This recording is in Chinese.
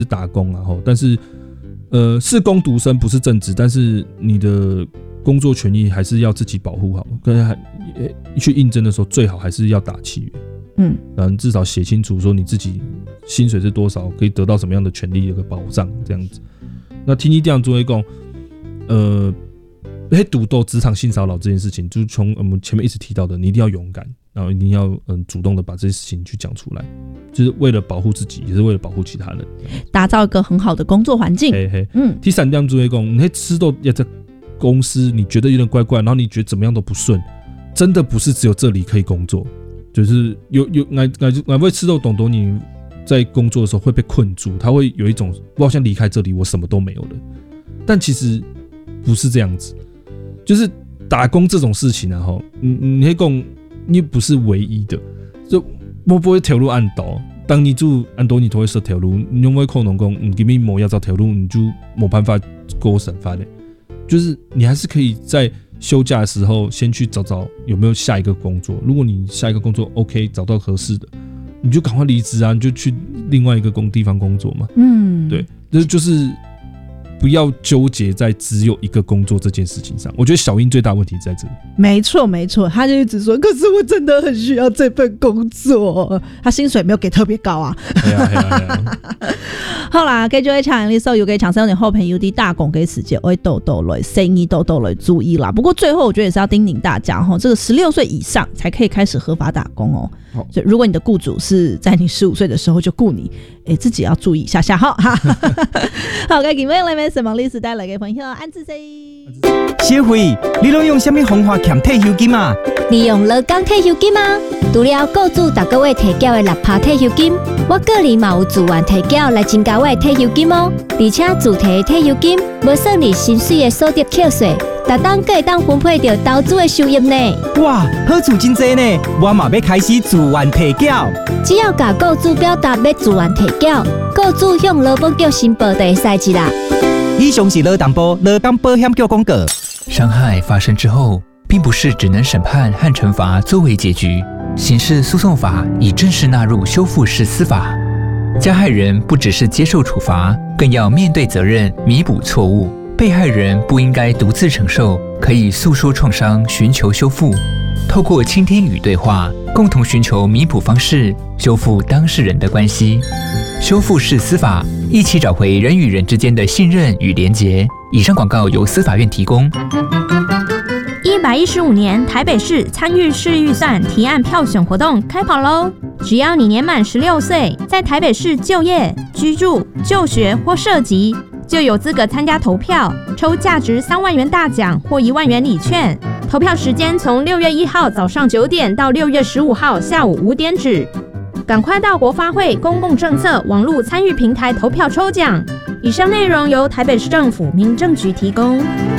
打工啊，但是是工读生不是正职，但是你的工作权益还是要自己保护好。跟去应征的时候，最好还是要打契约。然后至少写清楚说你自己薪水是多少，可以得到什么样的权利有个保障这样子。那听你这样做一讲，赌斗职场性骚扰这件事情，就是从我们前面一直提到的，你一定要勇敢，然后一定要主动的把这些事情去讲出来，就是为了保护自己，也是为了保护其他人， 打造一个很好的工作环境。 第三点做一讲，你吃到也在公司，你觉得有点怪怪，然后你觉得怎么样都不顺，真的不是只有这里可以工作。就是我会吃豆懂懂，你在工作的时候会被困住，他会有一种我好像离开这里我什么都没有了，但其实不是这样子。就是打工这种事情啊，你会讲你不是唯一的，就我不会条路按倒，当你做按倒你都会设条路，你因为可能讲你给你某要找条路，你就没办法过审发的，就是你还是可以在休假的时候先去找找有没有下一个工作，如果你下一个工作 OK 找到合适的，你就赶快离职啊，你就去另外一个地方工作嘛。对，就是不要纠结在只有一个工作这件事情上。我觉得小英最大问题在这里。 没错没错，他就一直说，可是我真的很需要这份工作，他薪水没有给特别高啊。好啦，繼續喺長力收要嘅長生有好朋友啲打工嘅時間，會豆豆來生意豆豆來注意啦。不過最後我覺得也是要叮咛大家這個16歲以上才可以開始合法打工哦。所以如果你的雇主是在你15歲的時候就雇你，自己要注意一下下哈。好，今日嚟咩什麼歷史帶來嘅朋友，安志生。 小慧，你都用什麼方法欠退休金啊？ 利用勞工退休金啊！除了雇主每個月提繳的6%退休金，我個人也有自願提繳來增加我的退休金哦。而且自提的退休金無算你薪水的所得扣稅，每當可以當分配到投資的收入呢。 哇，好處真多呢！我嘛要開始自願提繳。 只要甲雇主表達要自願提繳，雇主向勞保局申報就會使一啦。 以上是勞動部勞工保險局廣告。 傷害發生之後，並不是只能審判和懲罰作為結局。刑事訴訟法已正式納入修復式司法，加害人不只是接受處罰，更要面對責任，彌補錯誤。被害人不應該獨自承受，可以訴說創傷，尋求修復。透過傾聽與對話，共同尋求彌補方式，修復當事人的關係。修復式司法，一起找回人與人之間的信任與連結。以上廣告由司法院提供。 115年台北市參與市預算提案票選活動開跑嘍！只要你年滿16歲，在台北市就業、居住、就學或設籍，就有資格參加投票，抽價值3萬元大獎或1萬元禮券。投票時間從6月1號早上9點到6月15號下午5點止。趕快到國發會公共政策網絡參與平台投票抽獎。以上內容由台北市政府民政局提供。